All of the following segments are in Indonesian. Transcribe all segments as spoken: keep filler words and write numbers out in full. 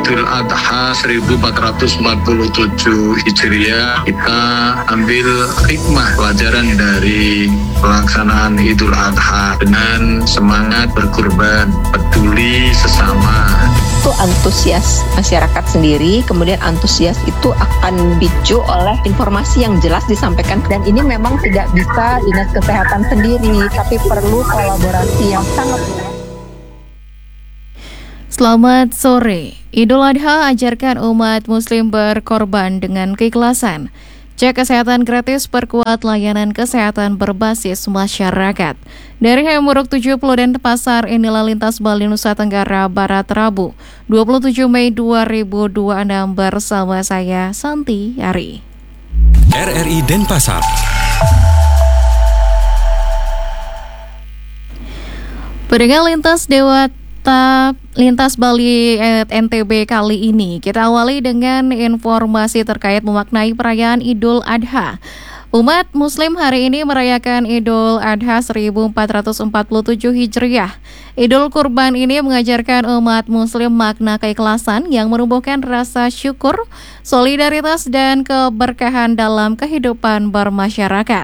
Idul Adha seribu empat ratus empat puluh tujuh Hijriah, kita ambil hikmah pelajaran dari pelaksanaan Idul Adha dengan semangat berkurban, peduli sesama. Itu antusias masyarakat sendiri, kemudian antusias itu akan dipicu oleh informasi yang jelas disampaikan, dan ini memang tidak bisa dinas kesehatan sendiri, tapi perlu kolaborasi yang sangat. Selamat sore. Idul Adha ajarkan umat muslim berkorban dengan keikhlasan. Cek kesehatan gratis, perkuat layanan kesehatan berbasis masyarakat. Dari Hayamuruk tujuh puluh dan Pasar, inilah Lintas Bali Nusa Tenggara Barat Rabu dua puluh tujuh Mei dua ribu dua puluh enam bersama saya Santi Ari. R R I Denpasar. Pendengar Lintas Dewata Lintas Bali N T B kali ini kita awali dengan informasi terkait memaknai perayaan Idul Adha. Umat Muslim hari ini merayakan Idul Adha seribu empat ratus empat puluh tujuh Hijriah. Idul Kurban ini mengajarkan umat Muslim makna keikhlasan yang menumbuhkan rasa syukur, solidaritas, dan keberkahan dalam kehidupan bermasyarakat.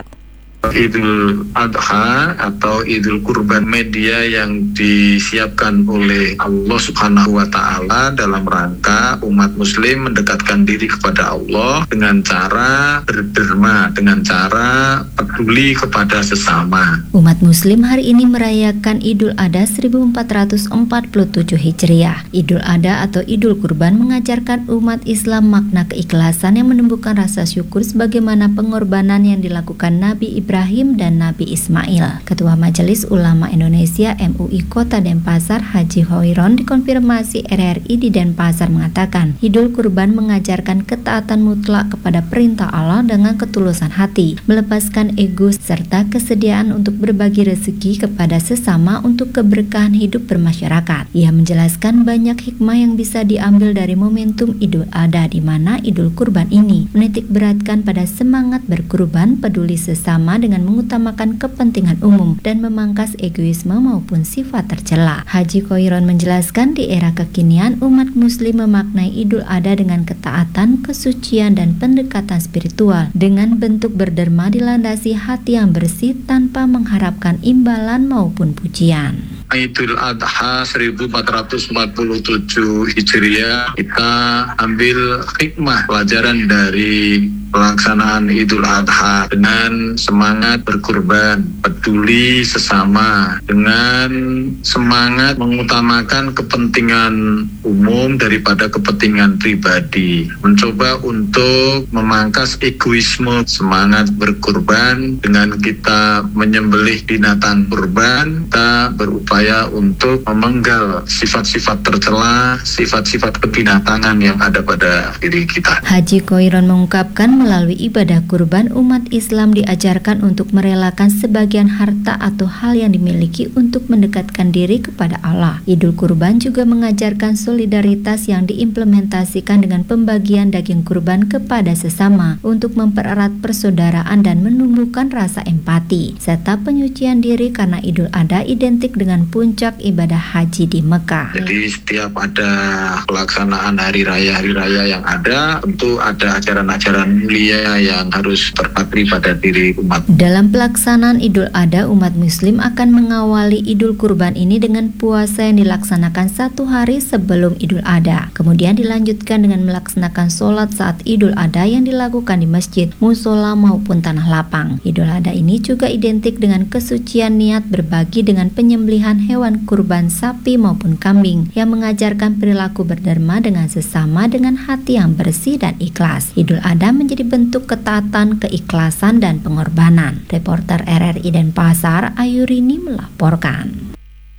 Idul Adha atau Idul Kurban, media yang disiapkan oleh Allah Subhanahu wa Ta'ala dalam rangka umat muslim mendekatkan diri kepada Allah dengan cara berderma, dengan cara peduli kepada sesama. Umat muslim hari ini merayakan Idul Adha seribu empat ratus empat puluh tujuh Hijriah. Idul Adha atau Idul Kurban mengajarkan umat Islam makna keikhlasan yang menumbuhkan rasa syukur sebagaimana pengorbanan yang dilakukan Nabi Ibrahim Ibrahim dan Nabi Ismail. Ketua Majelis Ulama Indonesia M U I Kota Denpasar Haji Khoiron dikonfirmasi R R I di Denpasar mengatakan, Idul Kurban mengajarkan ketaatan mutlak kepada perintah Allah dengan ketulusan hati, melepaskan ego serta kesediaan untuk berbagi rezeki kepada sesama untuk keberkahan hidup bermasyarakat. Ia menjelaskan banyak hikmah yang bisa diambil dari momentum Idul Adha, di mana Idul Kurban ini menitik beratkan pada semangat berkurban, peduli sesama dengan mengutamakan kepentingan umum dan memangkas egoisme maupun sifat tercela. Haji Khoiron menjelaskan di era kekinian umat muslim memaknai Idul Adha dengan ketaatan, kesucian, dan pendekatan spiritual dengan bentuk berderma dilandasi hati yang bersih tanpa mengharapkan imbalan maupun pujian. Idul Adha seribu empat ratus empat puluh tujuh Hijriah, kita ambil hikmah pelajaran dari pelaksanaan Idul Adha dengan semangat berkurban, peduli sesama, dengan semangat mengutamakan kepentingan umum daripada kepentingan pribadi, mencoba untuk memangkas egoisme. Semangat berkurban dengan kita menyembelih binatang kurban, kita berupaya untuk memenggal sifat-sifat tercela, sifat-sifat kebinatangan yang ada pada diri kita. Haji Khoiron mengungkapkan melalui ibadah kurban, umat Islam diajarkan untuk merelakan sebagian harta atau hal yang dimiliki untuk mendekatkan diri kepada Allah. Idul Kurban juga mengajarkan solidaritas yang diimplementasikan dengan pembagian daging kurban kepada sesama untuk mempererat persaudaraan dan menumbuhkan rasa empati, serta penyucian diri karena Idul Adha identik dengan puncak ibadah haji di Mekah. Jadi setiap ada pelaksanaan hari raya-hari raya yang ada, tentu ada ajaran-ajaran mulia yang harus terpatri pada diri umat. Dalam pelaksanaan Idul Adha, umat muslim akan mengawali Idul Kurban ini dengan puasa yang dilaksanakan satu hari sebelum Idul Adha. Kemudian dilanjutkan dengan melaksanakan sholat saat Idul Adha yang dilakukan di masjid, musola maupun tanah lapang. Idul Adha ini juga identik dengan kesucian niat berbagi dengan penyembelihan hewan kurban sapi maupun kambing yang mengajarkan perilaku berderma dengan sesama dengan hati yang bersih dan ikhlas. Idul Adha menjadi bentuk ketaatan, keikhlasan, dan pengorbanan. Reporter R R I Denpasar, Ayurini melaporkan.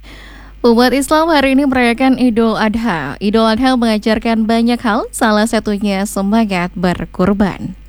Umat Islam hari ini merayakan Idul Adha. Idul Adha mengajarkan banyak hal, salah satunya semangat berkurban.